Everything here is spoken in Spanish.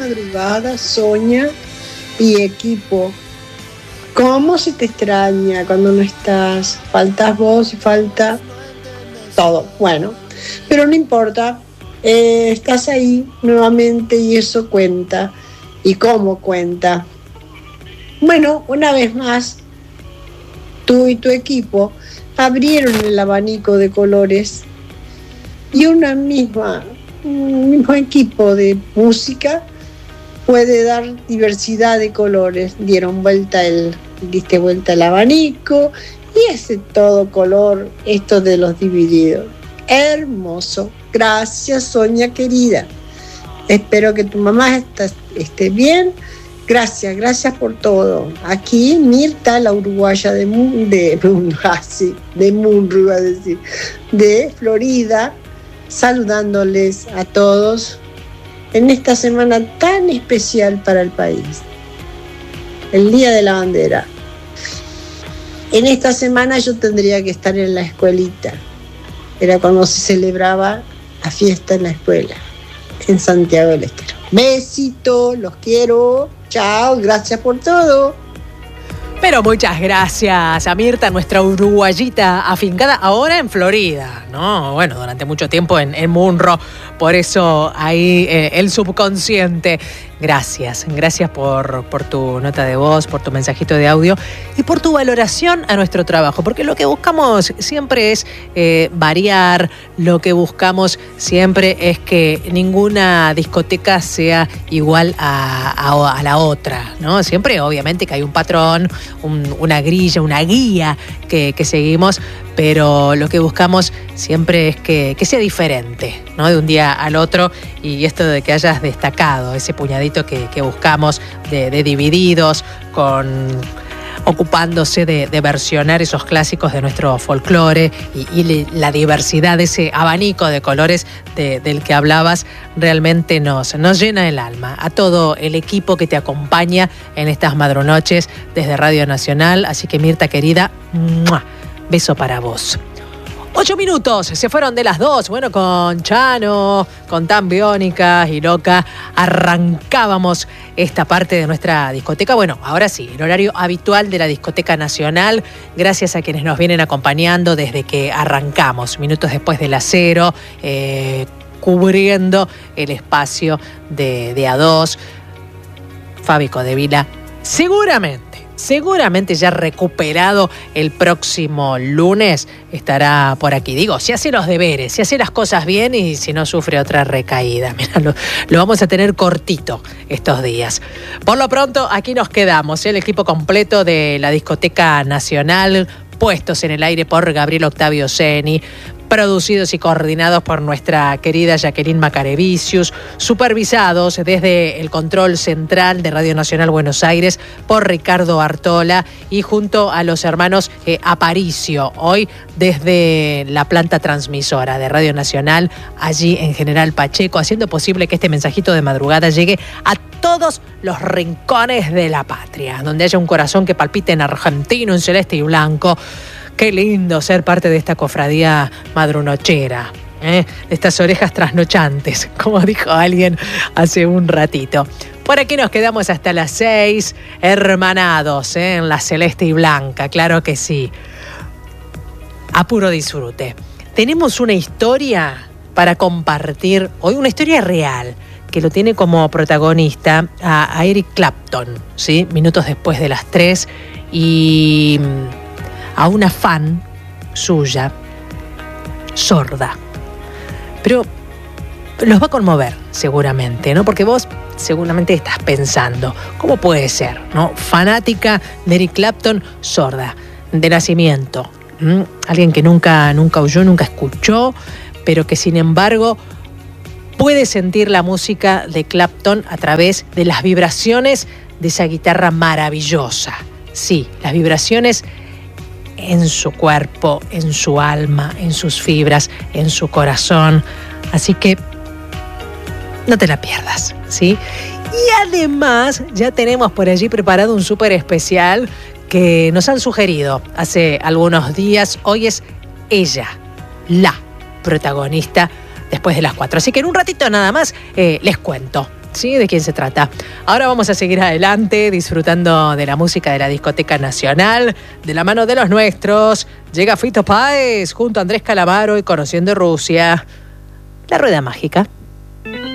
madrugada, Sonia y equipo. ¿Cómo se te extraña cuando no estás? Faltas vos y falta todo. Bueno, pero no importa. Estás ahí nuevamente y eso cuenta. ¿Y cómo cuenta? Bueno, una vez más, tú y tu equipo abrieron el abanico de colores y un mismo equipo de música puede dar diversidad de colores. Diste vuelta el abanico y ese todo color, esto de los divididos. Hermoso. Gracias, Sonia querida. Espero que tu mamá esté bien. Gracias por todo. Aquí Mirta, la uruguaya de Florida, saludándoles a todos en esta semana tan especial para el país, el Día de la Bandera. En esta semana yo tendría que estar en la escuelita. Era cuando se celebraba la fiesta en la escuela, en Santiago del Estero. Besitos, los quiero. Chao, gracias por todo. Pero muchas gracias a Mirta, nuestra uruguayita afincada ahora en Florida, ¿no? Bueno, durante mucho tiempo en Munro, por eso ahí el subconsciente. Gracias por tu nota de voz, por tu mensajito de audio y por tu valoración a nuestro trabajo, porque lo que buscamos siempre es variar, lo que buscamos siempre es que ninguna discoteca sea igual a la otra, ¿no? Siempre obviamente que hay un patrón, una grilla, una guía que seguimos, pero lo que buscamos siempre es que sea diferente, ¿no? De un día al otro, y esto de que hayas destacado ese puñadito que buscamos de divididos, ocupándose de versionar esos clásicos de nuestro folclore y la diversidad de ese abanico de colores del que hablabas, realmente nos llena el alma. A todo el equipo que te acompaña en estas madrunoches desde Radio Nacional. Así que Mirta querida, ¡mua!, beso para vos. 8 minutos, se fueron de las 2. Bueno, con Chano, con Tan Biónica y Loca, arrancábamos esta parte de nuestra discoteca. Bueno, ahora sí, el horario habitual de la Discoteca Nacional. Gracias a quienes nos vienen acompañando desde que arrancamos, minutos después de las 0, cubriendo el espacio de A2. Fabi Codevila, seguramente ya recuperado el próximo lunes estará por aquí. Digo, si hace los deberes, si hace las cosas bien y si no sufre otra recaída. Mira, lo vamos a tener cortito estos días. Por lo pronto, aquí nos quedamos, el equipo completo de la Discoteca Nacional, puestos en el aire por Gabriel Octavio Seni, producidos y coordinados por nuestra querida Jacqueline Macarevicius, supervisados desde el control central de Radio Nacional Buenos Aires por Ricardo Artola y junto a los hermanos Aparicio, hoy desde la planta transmisora de Radio Nacional, allí en General Pacheco, haciendo posible que este mensajito de madrugada llegue a todos los rincones de la patria, donde haya un corazón que palpite en argentino, en celeste y blanco. Qué lindo ser parte de esta cofradía madrunochera, de estas orejas trasnochantes, como dijo alguien hace un ratito. Por aquí nos quedamos hasta las 6, hermanados en la celeste y blanca, claro que sí. A puro disfrute. Tenemos una historia para compartir hoy, una historia real, que lo tiene como protagonista a Eric Clapton, ¿sí? Minutos después de las 3, y a una fan suya, sorda. Pero los va a conmover seguramente, ¿no? Porque vos seguramente estás pensando, ¿cómo puede ser, no? Fanática de Eric Clapton, sorda, de nacimiento. Alguien que nunca oyó, nunca escuchó, pero que sin embargo puede sentir la música de Clapton a través de las vibraciones de esa guitarra maravillosa. Sí, las vibraciones en su cuerpo, en su alma, en sus fibras, en su corazón. Así que no te la pierdas, ¿sí? Y además ya tenemos por allí preparado un súper especial que nos han sugerido hace algunos días. Hoy es ella, la protagonista, después de las 4. Así que en un ratito nada más les cuento ¿sí? ¿De quién se trata? Ahora vamos a seguir adelante disfrutando de la música de la Discoteca Nacional, de la mano de los nuestros. Llega Fito Páez junto a Andrés Calamaro y Conociendo Rusia. La rueda mágica.